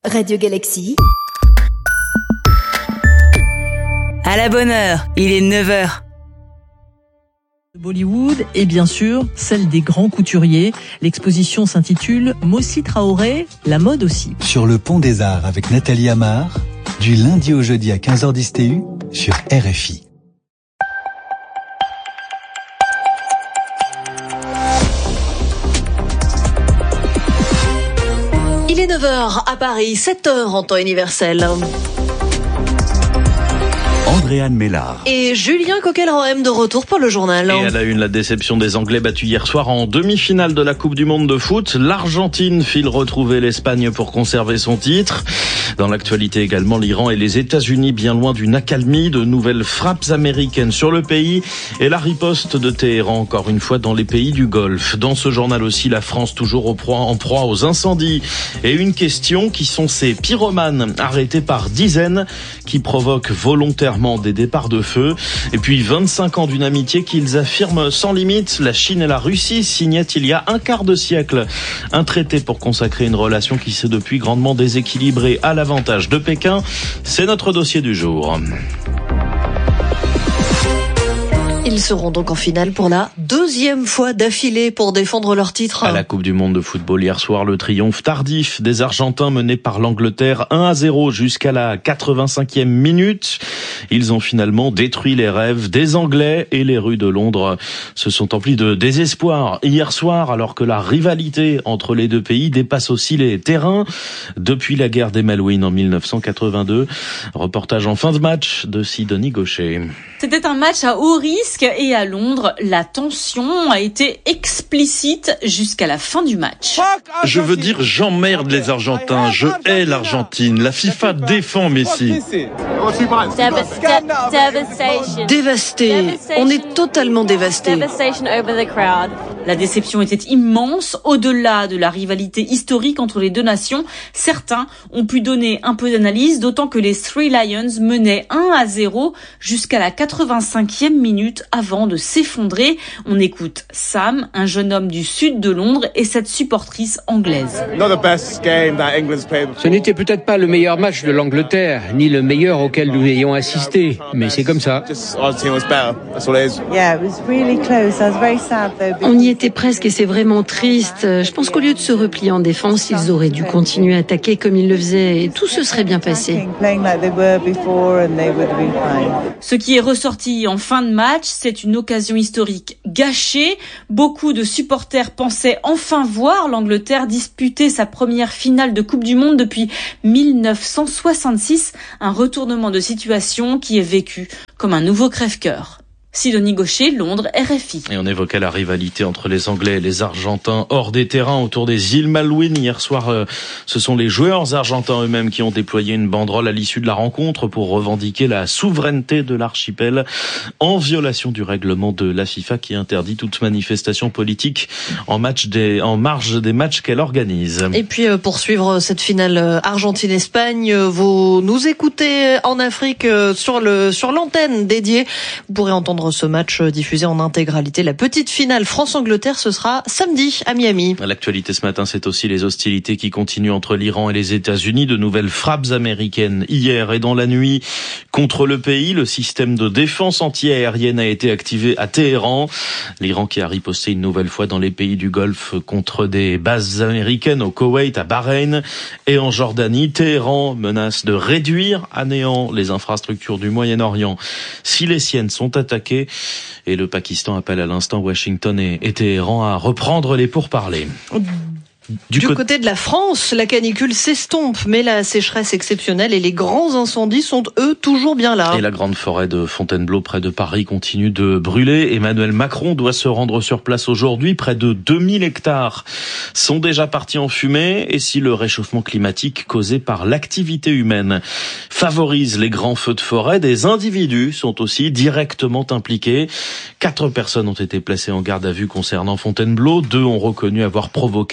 Radio Galaxy. À la bonne heure, il est 9h. Bollywood et bien sûr celle des grands couturiers. L'exposition s'intitule Mossi Traoré, la mode aussi. Sur le pont des Arts avec Nathalie Amar, du lundi au jeudi à 15h10 TU sur RFI. Il est 9h à Paris, 7h en temps universel. Andréane Mélard. Et Julien Coquelin de retour pour le journal. Et à la une, la déception des Anglais battus hier soir en demi-finale de la Coupe du Monde de foot. L'Argentine file retrouver l'Espagne pour conserver son titre. Dans l'actualité également, l'Iran et les États-Unis bien loin d'une accalmie, de nouvelles frappes américaines sur le pays et la riposte de Téhéran encore une fois dans les pays du Golfe. Dans ce journal aussi, la France toujours en proie aux incendies. Et une question, qui sont ces pyromanes arrêtés par dizaines qui provoquent volontairement des départs de feu. Et puis 25 ans d'une amitié qu'ils affirment sans limite. La Chine et la Russie signaient il y a un quart de siècle un traité pour consacrer une relation qui s'est depuis grandement déséquilibrée à l'avantage de Pékin. C'est notre dossier du jour. Ils seront donc en finale pour la deuxième fois d'affilée pour défendre leur titre. À la Coupe du Monde de football hier soir, le triomphe tardif des Argentins menés par l'Angleterre 1-0 jusqu'à la 85e minute. Ils ont finalement détruit les rêves des Anglais et les rues de Londres se sont emplies de désespoir hier soir alors que la rivalité entre les deux pays dépasse aussi les terrains depuis la guerre des Malouines en 1982. Reportage en fin de match de Sidonie Gaucher. C'était un match à haut risque et à Londres, la tension a été explicite jusqu'à la fin du match. Je veux dire, j'emmerde les Argentins, je hais l'Argentine, la FIFA défend Messi. Dévasté, on est totalement dévasté. La déception était immense, au-delà de la rivalité historique entre les deux nations. Certains ont pu donner un peu d'analyse, d'autant que les Three Lions menaient 1-0 jusqu'à la 85e minute avant de s'effondrer. On écoute Sam, un jeune homme du sud de Londres, et cette supportrice anglaise. Ce n'était peut-être pas le meilleur match de l'Angleterre, ni le meilleur auquel nous ayons assisté, mais c'est comme ça. On y était presque et c'est vraiment triste. Je pense qu'au lieu de se replier en défense, ils auraient dû continuer à attaquer comme ils le faisaient et tout se serait bien passé. Ce qui est ressorti en fin de match, c'est une occasion historique gâchée. Beaucoup de supporters pensaient enfin voir l'Angleterre disputer sa première finale de Coupe du Monde depuis 1966. Un retournement de situation qui est vécu comme un nouveau crève-cœur. Sidonie Gaucher, Londres, RFI. Et on évoquait la rivalité entre les Anglais et les Argentins hors des terrains autour des îles Malouines. Hier soir, ce sont les joueurs argentins eux-mêmes qui ont déployé une banderole à l'issue de la rencontre pour revendiquer la souveraineté de l'archipel en violation du règlement de la FIFA qui interdit toute manifestation politique en marge des matchs qu'elle organise. Et puis pour suivre cette finale Argentine-Espagne, vous nous écoutez en Afrique sur l'antenne dédiée. Vous pourrez entendre ce match diffusé en intégralité. La petite finale France-Angleterre, ce sera samedi à Miami. L'actualité ce matin, c'est aussi les hostilités qui continuent entre l'Iran et les États-Unis. De nouvelles frappes américaines hier et dans la nuit contre le pays. Le système de défense anti-aérienne a été activé à Téhéran. L'Iran qui a riposté une nouvelle fois dans les pays du Golfe contre des bases américaines au Koweït, à Bahreïn et en Jordanie. Téhéran menace de réduire à néant les infrastructures du Moyen-Orient si les siennes sont attaquées. Et le Pakistan appelle à l'instant Washington et Téhéran à reprendre les pourparlers. Du côté de la France, la canicule s'estompe, mais la sécheresse exceptionnelle et les grands incendies sont, eux, toujours bien là. Et la grande forêt de Fontainebleau, près de Paris, continue de brûler. Emmanuel Macron doit se rendre sur place aujourd'hui. Près de 2000 hectares sont déjà partis en fumée. Et si le réchauffement climatique causé par l'activité humaine favorise les grands feux de forêt, des individus sont aussi directement impliqués. 4 personnes ont été placées en garde à vue concernant Fontainebleau. 2 ont reconnu avoir provoqué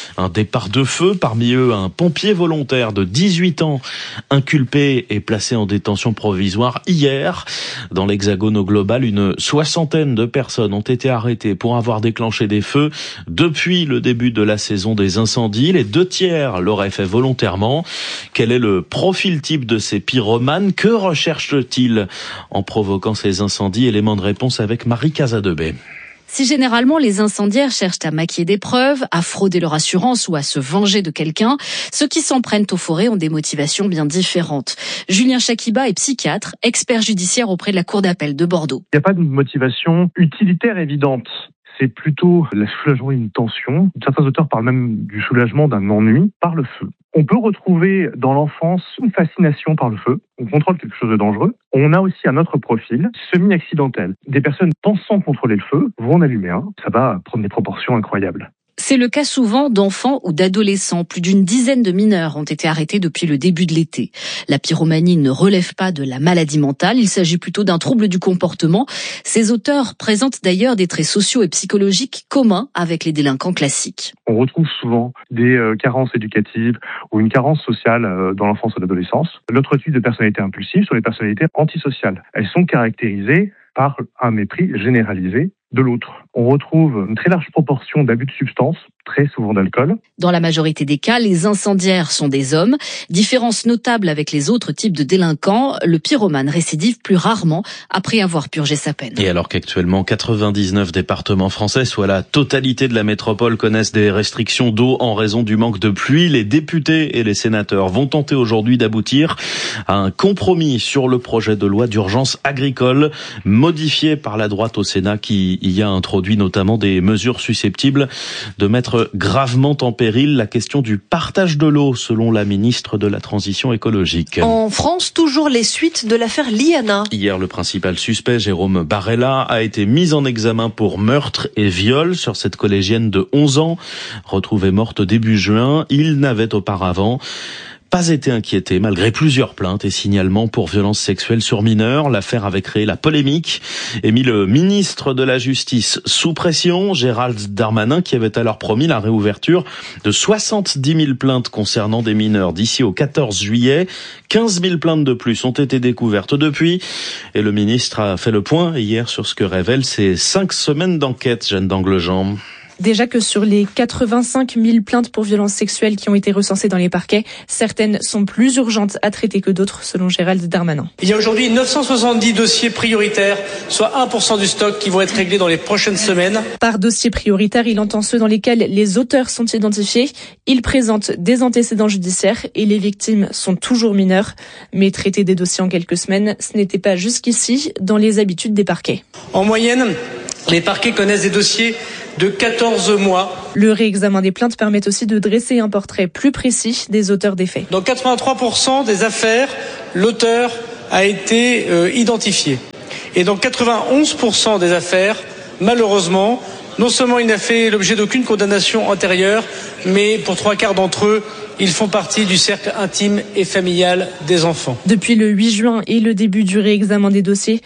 un départ de feu. Parmi eux, un pompier volontaire de 18 ans inculpé et placé en détention provisoire hier. Dans l'Hexagone au global, une 60aine de personnes ont été arrêtées pour avoir déclenché des feux depuis le début de la saison des incendies. Les 2/3 l'auraient fait volontairement. Quel est le profil type de ces pyromanes? Que recherchent-ils en provoquant ces incendies? Élément de réponse avec Marie Casadebey. Si généralement les incendiaires cherchent à maquiller des preuves, à frauder leur assurance ou à se venger de quelqu'un, ceux qui s'en prennent aux forêts ont des motivations bien différentes. Julien Chakiba est psychiatre, expert judiciaire auprès de la Cour d'appel de Bordeaux. Il n'y a pas de motivation utilitaire évidente. C'est plutôt le soulagement d'une tension. Certains auteurs parlent même du soulagement d'un ennui par le feu. On peut retrouver dans l'enfance une fascination par le feu. On contrôle quelque chose de dangereux. On a aussi un autre profil, semi-accidentel. Des personnes pensant contrôler le feu vont en allumer un. Ça va prendre des proportions incroyables. C'est le cas souvent d'enfants ou d'adolescents. Plus d'une dizaine de mineurs ont été arrêtés depuis le début de l'été. La pyromanie ne relève pas de la maladie mentale, il s'agit plutôt d'un trouble du comportement. Ces auteurs présentent d'ailleurs des traits sociaux et psychologiques communs avec les délinquants classiques. On retrouve souvent des carences éducatives ou une carence sociale dans l'enfance et l'adolescence. L'autre type de personnalité impulsive sont les personnalités antisociales. Elles sont caractérisées par un mépris généralisé de l'autre. On retrouve une très large proportion d'abus de substances, très souvent d'alcool. Dans la majorité des cas, les incendiaires sont des hommes. Différence notable avec les autres types de délinquants, le pyromane récidive plus rarement après avoir purgé sa peine. Et alors qu'actuellement 99 départements français, soit la totalité de la métropole, connaissent des restrictions d'eau en raison du manque de pluie, les députés et les sénateurs vont tenter aujourd'hui d'aboutir à un compromis sur le projet de loi d'urgence agricole modifié par la droite au Sénat qui y a introduit notamment des mesures susceptibles de mettre gravement en péril la question du partage de l'eau, selon la ministre de la Transition écologique. En France, toujours les suites de l'affaire Liana. Hier, le principal suspect, Jérôme Barella, a été mis en examen pour meurtre et viol sur cette collégienne de 11 ans, retrouvée morte début juin. Il n'avait auparavant pas été inquiété malgré plusieurs plaintes et signalements pour violences sexuelles sur mineurs. L'affaire avait créé la polémique et mis le ministre de la Justice sous pression, Gérald Darmanin, qui avait alors promis la réouverture de 70 000 plaintes concernant des mineurs d'ici au 14 juillet. 15 000 plaintes de plus ont été découvertes depuis et le ministre a fait le point hier sur ce que révèlent ces 5 semaines d'enquête, Jeanne d'Anglejean. Déjà que sur les 85 000 plaintes pour violences sexuelles qui ont été recensées dans les parquets, certaines sont plus urgentes à traiter que d'autres, selon Gérald Darmanin. Il y a aujourd'hui 970 dossiers prioritaires, soit 1% du stock qui vont être réglés dans les prochaines semaines. Par dossier prioritaire, il entend ceux dans lesquels les auteurs sont identifiés. Il présente des antécédents judiciaires et les victimes sont toujours mineures. Mais traiter des dossiers en quelques semaines, ce n'était pas jusqu'ici dans les habitudes des parquets. En moyenne, les parquets connaissent des dossiers de 14 mois. Le réexamen des plaintes permet aussi de dresser un portrait plus précis des auteurs des faits. Dans 83% des affaires, l'auteur a été identifié. Et dans 91% des affaires, malheureusement, non seulement il n'a fait l'objet d'aucune condamnation antérieure, mais pour 3/4 d'entre eux, ils font partie du cercle intime et familial des enfants. Depuis le 8 juin et le début du réexamen des dossiers,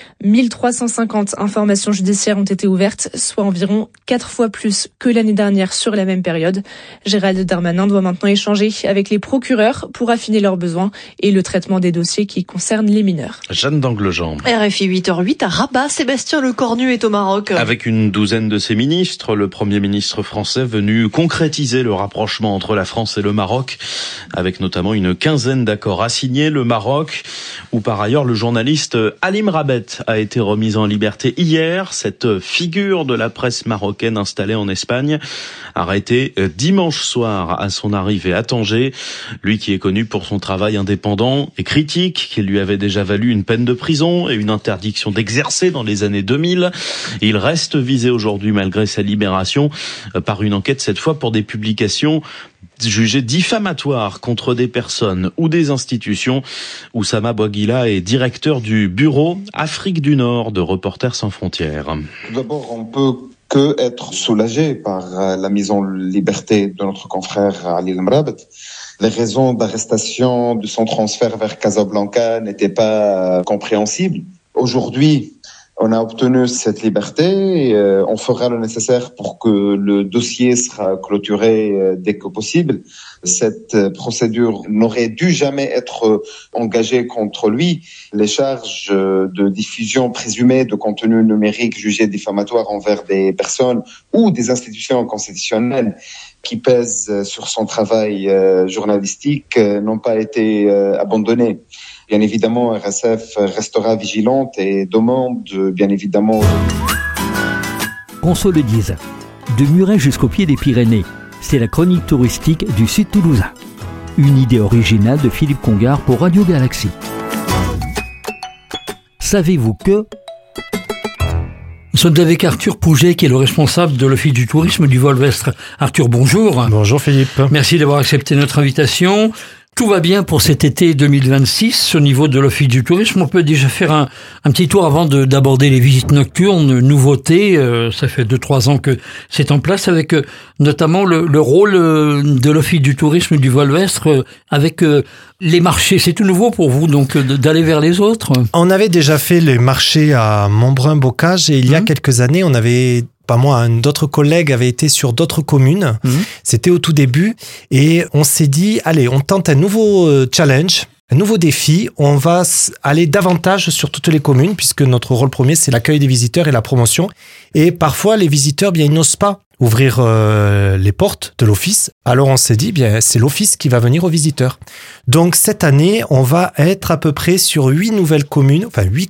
1350 informations judiciaires ont été ouvertes, soit environ 4 fois plus que l'année dernière sur la même période. Gérald Darmanin doit maintenant échanger avec les procureurs pour affiner leurs besoins et le traitement des dossiers qui concernent les mineurs. Jeanne d'Anglejean. RFI 8h08 à Rabat, Sébastien Lecornu est au Maroc. Avec une douzaine de ses ministres, le Premier ministre français venu concrétiser le rapprochement entre la France et le Maroc, avec notamment une quinzaine d'accords assignés. Le Maroc, où par ailleurs le journaliste Halim Rabet a été remis en liberté hier. Cette figure de la presse marocaine installée en Espagne, arrêté dimanche soir à son arrivée à Tanger. Lui qui est connu pour son travail indépendant et critique, qui lui avait déjà valu une peine de prison et une interdiction d'exercer dans les années 2000. Il reste visé aujourd'hui malgré sa libération par une enquête cette fois pour des publications jugées diffamatoires contre des personnes ou des institutions. Oussama Bouaguila est directeur du bureau Afrique du Nord de Reporters sans frontières. Tout d'abord, on peut que être soulagé par la mise en liberté de notre confrère Ali Lemrabet. Les raisons d'arrestation de son transfert vers Casablanca n'étaient pas compréhensibles. Aujourd'hui, On a obtenu cette liberté et on fera le nécessaire pour que le dossier sera clôturé dès que possible. Cette procédure n'aurait dû jamais être engagée contre lui. Les charges de diffusion présumée de contenu numérique jugé diffamatoire envers des personnes ou des institutions constitutionnelles qui pèsent sur son travail journalistique n'ont pas été abandonnées. Bien évidemment, RSF restera vigilante et demande, bien évidemment... Qu'on se le dise, de Muret jusqu'au pied des Pyrénées, c'est la chronique touristique du Sud toulousain. Une idée originale de Philippe Congar pour Radio Galaxy. Savez-vous que... Nous sommes avec Arthur Pouget, qui est le responsable de l'Office du tourisme du Volvestre. Arthur, bonjour. Bonjour Philippe. Merci d'avoir accepté notre invitation. Tout va bien pour cet été 2026 au niveau de l'Office du tourisme. On peut déjà faire un petit tour avant d'aborder les visites nocturnes, nouveautés. Ça fait 2-3 ans que c'est en place, avec notamment le rôle de l'Office du tourisme du Volvestre avec les marchés. C'est tout nouveau pour vous, donc, d'aller vers les autres? On avait déjà fait les marchés à Montbrun-Bocage et il y a quelques années, on avait... Pas moi, d'autres collègues avaient été sur d'autres communes. C'était au tout début. Et on s'est dit, allez, on tente un nouveau challenge, un nouveau défi. On va aller davantage sur toutes les communes, puisque notre rôle premier, c'est l'accueil des visiteurs et la promotion. Et parfois, les visiteurs, bien, ils n'osent pas ouvrir les portes de l'office. Alors on s'est dit, bien, c'est l'office qui va venir aux visiteurs. Donc cette année, on va être à peu près sur 8 communes,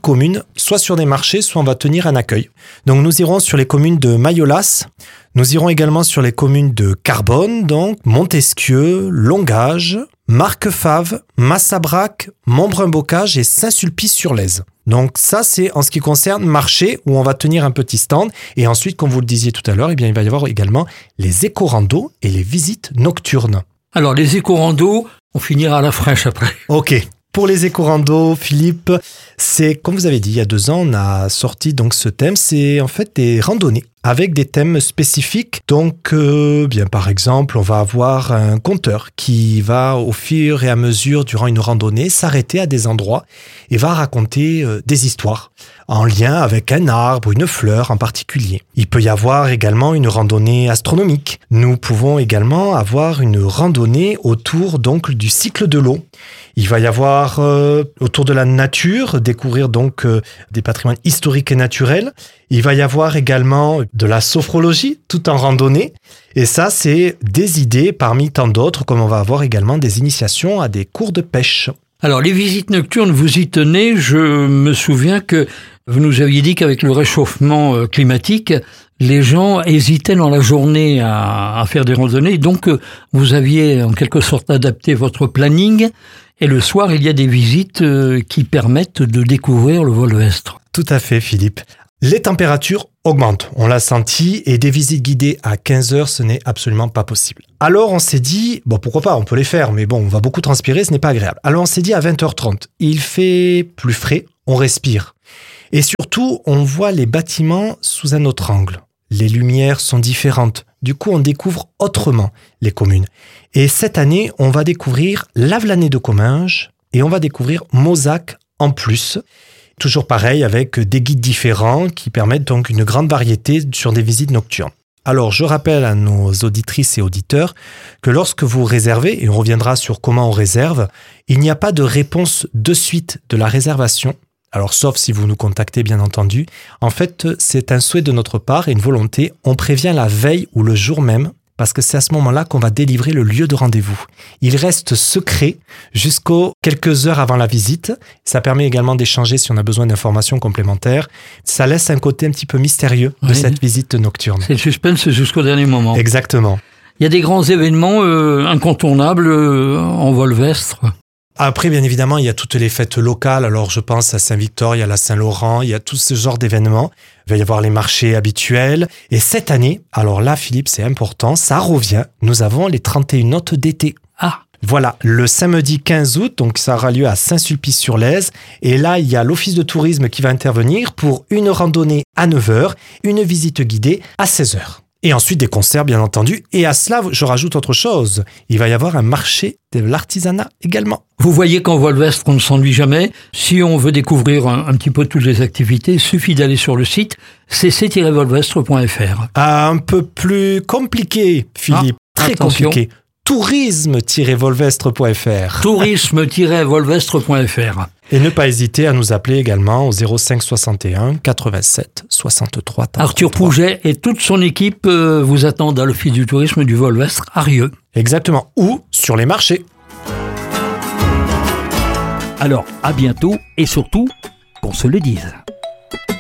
soit sur des marchés, soit on va tenir un accueil. Donc nous irons sur les communes de Mayollas, nous irons également sur les communes de Carbone, donc Montesquieu, Longage, Marquefave, Massabrac, Montbrun-Bocage et Saint-Sulpice-sur-Lèze. Donc ça, c'est en ce qui concerne marché, où on va tenir un petit stand. Et ensuite, comme vous le disiez tout à l'heure, eh bien, il va y avoir également les éco-randos et les visites nocturnes. Alors, les éco-randos, on finira à la fraîche après. Ok. Pour les éco-randos, Philippe, c'est, comme vous avez dit, il y a 2 ans, on a sorti donc ce thème. C'est en fait des randonnées avec des thèmes spécifiques. Donc, bien par exemple, on va avoir un conteur qui va, au fur et à mesure, durant une randonnée, s'arrêter à des endroits et va raconter des histoires en lien avec un arbre ou une fleur en particulier. Il peut y avoir également une randonnée astronomique. Nous pouvons également avoir une randonnée autour donc du cycle de l'eau. Il va y avoir autour de la nature, découvrir donc des patrimoines historiques et naturels. Il va y avoir également de la sophrologie, tout en randonnée. Et ça, c'est des idées parmi tant d'autres, comme on va avoir également des initiations à des cours de pêche. Alors, les visites nocturnes, vous y tenez. Je me souviens que vous nous aviez dit qu'avec le réchauffement climatique, les gens hésitaient dans la journée à faire des randonnées. Donc, vous aviez en quelque sorte adapté votre planning. Et le soir, il y a des visites qui permettent de découvrir le Volvestre. Tout à fait, Philippe. Les températures augmentent, on l'a senti, et des visites guidées à 15h, ce n'est absolument pas possible. Alors on s'est dit, bon pourquoi pas, on peut les faire, mais bon, on va beaucoup transpirer, ce n'est pas agréable. Alors on s'est dit à 20h30, il fait plus frais, on respire. Et surtout, on voit les bâtiments sous un autre angle. Les lumières sont différentes. Du coup, on découvre autrement les communes. Et cette année, on va découvrir Lavelanet de Comminges et on va découvrir Mozac en plus. Toujours pareil, avec des guides différents qui permettent donc une grande variété sur des visites nocturnes. Alors, je rappelle à nos auditrices et auditeurs que lorsque vous réservez, et on reviendra sur comment on réserve, il n'y a pas de réponse de suite de la réservation. Alors, sauf si vous nous contactez, bien entendu. En fait, c'est un souhait de notre part et une volonté. On prévient la veille ou le jour même, parce que c'est à ce moment-là qu'on va délivrer le lieu de rendez-vous. Il reste secret jusqu'aux quelques heures avant la visite. Ça permet également d'échanger si on a besoin d'informations complémentaires. Ça laisse un côté un petit peu mystérieux de cette visite nocturne. C'est le suspense jusqu'au dernier moment. Exactement. Il y a des grands événements incontournables en Volvestre. Après, bien évidemment, il y a toutes les fêtes locales. Alors, je pense à Saint-Victor, il y a la Saint-Laurent, il y a tout ce genre d'événements. Il va y avoir les marchés habituels. Et cette année, alors là, Philippe, c'est important, ça revient. Nous avons les 31 notes d'été. Ah! Voilà, le samedi 15 août, donc ça aura lieu à Saint-Sulpice-sur-Lèze. Et là, il y a l'Office de tourisme qui va intervenir pour une randonnée à 9h, une visite guidée à 16h. Et ensuite des concerts, bien entendu. Et à cela, je rajoute autre chose. Il va y avoir un marché de l'artisanat également. Vous voyez qu'en Volvestre, on ne s'ennuie jamais. Si on veut découvrir un petit peu toutes les activités, il suffit d'aller sur le site cc-volvestre.fr. Un peu plus compliqué, Philippe. Très attention. Compliqué. tourisme-volvestre.fr. tourisme-volvestre.fr. Et ne pas hésiter à nous appeler également au 05 61 87 63 33. Arthur Pouget et toute son équipe vous attendent à l'Office du tourisme du Volvestre à Rieux. Exactement. Ou sur les marchés. Alors, à bientôt et surtout, qu'on se le dise.